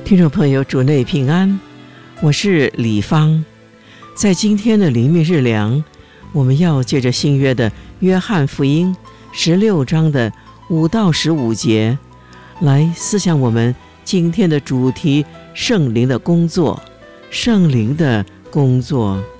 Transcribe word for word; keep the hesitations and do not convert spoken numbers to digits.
听众朋友，主内平安，我是李芳。在今天的灵命日粮，我们要借着新约的约翰福音十六章的五到十五节来思想我们今天的主题：圣灵的工作。圣灵的工作。